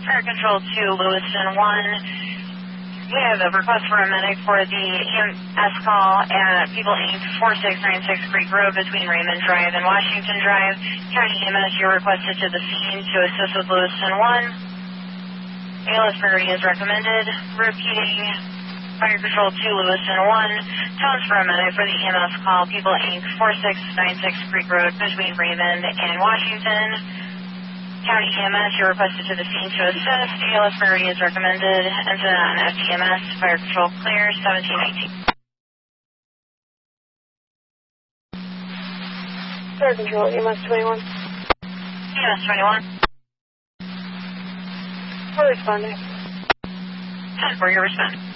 Fire Control 2, Lewiston 1. We have a request for a medic for the EMS call at People Inc. 4696 Creek Road between Raymond Drive and Washington Drive. County EMS, you're requested to the scene to assist with Lewiston 1. ALS priority is recommended. Repeating, Fire Control 2, Lewiston 1. Tones for a medic for the EMS call, People Inc. 4696 Creek Road between Raymond and Washington. County EMS, you're requested to the scene to assist. ALS priority is recommended. Incident on FTMS. Fire Control clear, 1718. Fire Control, EMS 21. EMS 21. We're responding. 10-4, you're responding.